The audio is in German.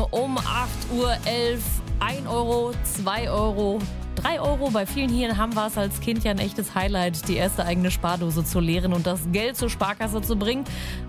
um 8:11 Uhr. 1 Euro, 2 Euro, 3 Euro. Bei vielen hier haben war es als Kind ja ein echtes Highlight, die erste eigene Spardose zu leeren und das Geld zur Sparkasse zu bringen.